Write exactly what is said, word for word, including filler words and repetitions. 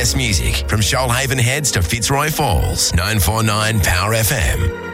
best music from Shoalhaven Heads to Fitzroy Falls. nine four nine Power F M.